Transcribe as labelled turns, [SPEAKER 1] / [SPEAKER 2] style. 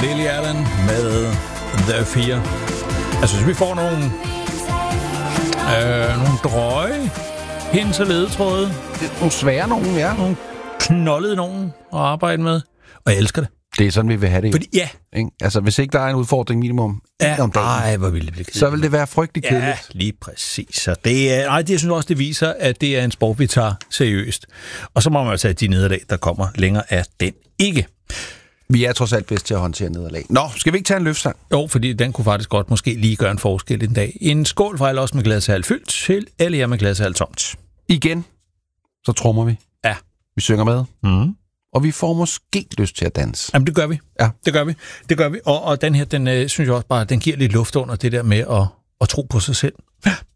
[SPEAKER 1] Lily Allen med The Fear. Jeg synes, vi får nogle drøje hens og ledetråde.
[SPEAKER 2] Nogle svære nogen, ja.
[SPEAKER 1] Nogle knoldede nogen at arbejde med. Og jeg elsker det.
[SPEAKER 2] Det er sådan, vi vil have det.
[SPEAKER 1] Fordi, ja.
[SPEAKER 2] Ikke? Altså, hvis ikke der er en udfordring minimum om dagen,
[SPEAKER 1] hvor vil det blive kedeligt.
[SPEAKER 2] Så vil det være frygtelig kedeligt.
[SPEAKER 1] Ja, lige præcis. Så det er, jeg synes også, det viser, at det er en sport, vi tager seriøst. Og så må man jo tage de nederlag, der kommer længere af den ikke.
[SPEAKER 2] Vi er trods alt bedst til at håndtere nederlag. Nå, skal vi ikke tage en løftstang?
[SPEAKER 1] Jo, fordi den kunne faktisk godt måske lige gøre en forskel en dag. En skål fra alle os med glas halvt fyldt til alle jer med glas halvt tomt.
[SPEAKER 2] Igen, så trommer vi.
[SPEAKER 1] Ja.
[SPEAKER 2] Vi synger med. Og vi får måske lyst til at danse.
[SPEAKER 1] Jamen, det gør vi.
[SPEAKER 2] Ja.
[SPEAKER 1] Det gør vi. Og den her, den synes jeg også bare, den giver lidt luft under det der med at tro på sig selv.